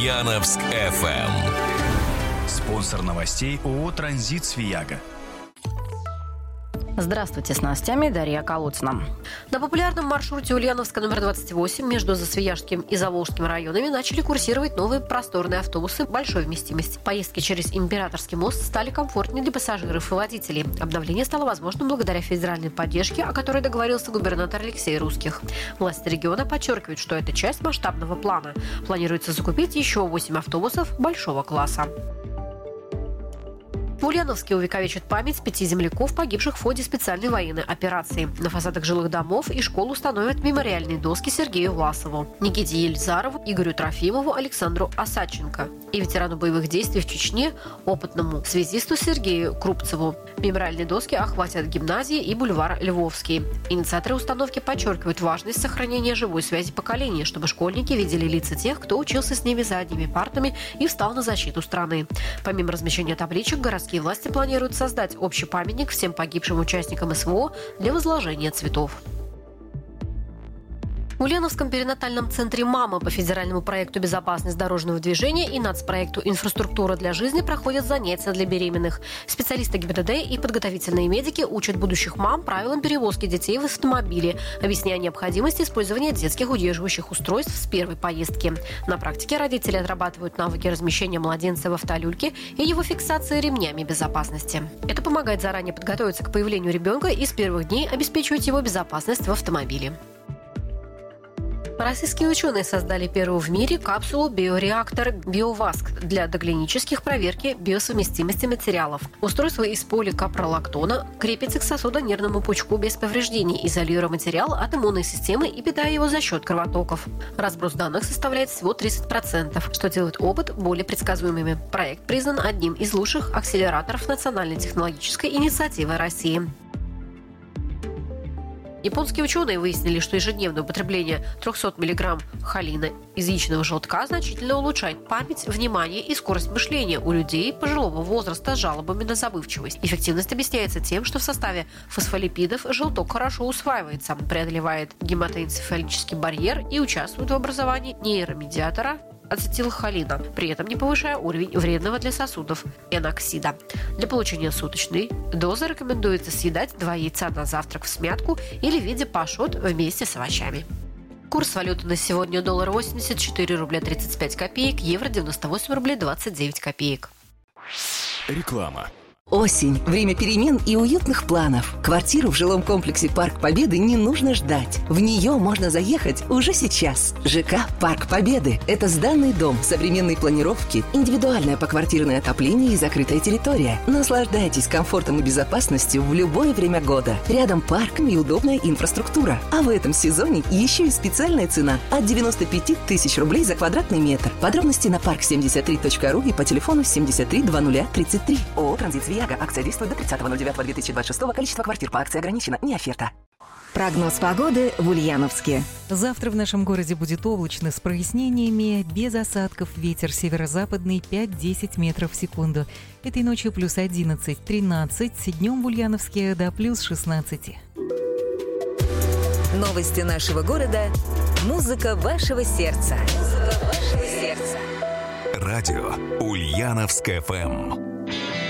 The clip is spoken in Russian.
Ульяновск FM. Спонсор новостей ООО «Транзит Свияга». Здравствуйте, с новостями Дарья Колодцина. На популярном маршруте Ульяновска номер 28 между Засвияжским и Заволжским районами начали курсировать новые просторные автобусы большой вместимости. Поездки через Императорский мост стали комфортнее для пассажиров и водителей. Обновление стало возможным благодаря федеральной поддержке, о которой договорился губернатор Алексей Русских. Власти региона подчеркивают, что это часть масштабного плана. Планируется закупить еще 8 автобусов большого класса. В Ульяновске увековечат память 5 земляков, погибших в ходе специальной военной операции. На фасадах жилых домов и школ установят мемориальные доски Сергею Власову, Никите Елизарову, Игорю Трофимову, Александру Осадченко и ветерану боевых действий в Чечне, опытному связисту Сергею Крупцеву. Мемориальные доски охватят гимназии и бульвар Львовский. Инициаторы установки подчеркивают важность сохранения живой связи поколений, чтобы школьники видели лица тех, кто учился с ними за одними партами и встал на защиту страны. Помимо размещения табличек, городские власти планируют создать общий памятник всем погибшим участникам СВО для возложения цветов. В Ульяновском перинатальном центре «Мама» по федеральному проекту «Безопасность дорожного движения» и нацпроекту «Инфраструктура для жизни» проходят занятия для беременных. Специалисты ГИБДД и подготовительные медики учат будущих мам правилам перевозки детей в автомобиле, объясняя необходимость использования детских удерживающих устройств с первой поездки. На практике родители отрабатывают навыки размещения младенца в автолюльке и его фиксации ремнями безопасности. Это помогает заранее подготовиться к появлению ребенка и с первых дней обеспечивать его безопасность в автомобиле. Российские ученые создали первую в мире капсулу-биореактор «Биоваск» для доклинических проверки биосовместимости материалов. Устройство из поликапролактона крепится к сосудо-нервному пучку без повреждений, изолируя материал от иммунной системы и питая его за счет кровотоков. Разброс данных составляет всего 30%, что делает опыт более предсказуемыми. Проект признан одним из лучших акселераторов национальной технологической инициативы России. Японские ученые выяснили, что ежедневное употребление 300 мг холина из яичного желтка значительно улучшает память, внимание и скорость мышления у людей пожилого возраста с жалобами на забывчивость. Эффективность объясняется тем, что в составе фосфолипидов желток хорошо усваивается, преодолевает гематоэнцефалический барьер и участвует в образовании нейромедиатора ацетилхолина, при этом не повышая уровень вредного для сосудов эноксида. Для получения суточной дозы рекомендуется съедать 2 яйца на завтрак в смятку или в виде пашот вместе с овощами. Курс валюты на сегодня: доллар 84 рубля 35 копеек, евро 98 рублей 29 копеек. Реклама. Осень. Время перемен и уютных планов. Квартиру в жилом комплексе «Парк Победы» не нужно ждать. В нее можно заехать уже сейчас. ЖК «Парк Победы» – это сданный дом, современной планировки, индивидуальное поквартирное отопление и закрытая территория. Наслаждайтесь комфортом и безопасностью в любое время года. Рядом парк и удобная инфраструктура. А в этом сезоне еще и специальная цена от 95 тысяч рублей за квадратный метр. Подробности на park73.ru и по телефону 73 20 33. ООО «Транзит Свияга». Акция действует до 30.09.2026. Количество квартир по акции ограничено, не оферта. Прогноз погоды в Ульяновске. Завтра в нашем городе будет облачно с прояснениями, без осадков. Ветер северо-западный 5-10 метров в секунду. Этой ночью плюс 11-13, днем в Ульяновске до плюс 16. Новости нашего города. Музыка вашего сердца. Радио Ульяновск FM.